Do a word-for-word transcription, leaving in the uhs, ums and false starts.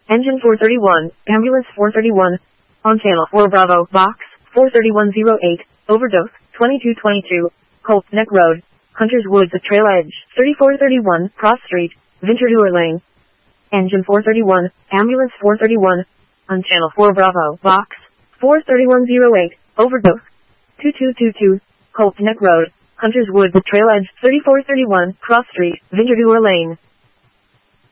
Engine four thirty-one, Ambulance four thirty-one, on Channel four Bravo, Box four thirty-one oh eight, Overdose, twenty-two twenty-two, Colt Neck Road, Hunters Woods at Trail Edge, thirty-four thirty-one, Cross Street, Venture Lane. Engine four thirty-one, Ambulance four thirty-one, on Channel four Bravo, Box four thirty-one oh eight, Overdose, twenty-two twenty-two, Colt Neck Road, Hunters Woods at Trail Edge, thirty-four thirty-one, Cross Street, Venture Lane.